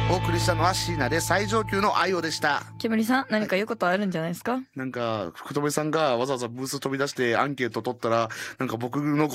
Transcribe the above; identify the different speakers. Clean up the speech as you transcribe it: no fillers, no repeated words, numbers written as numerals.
Speaker 1: お送りしたのは椎名で最上級の愛をでした。
Speaker 2: 煙さん、何か言うことあるんじゃないですか？
Speaker 1: なんか福留さんがわざわざブース飛び出してアンケート取ったら、なんか僕の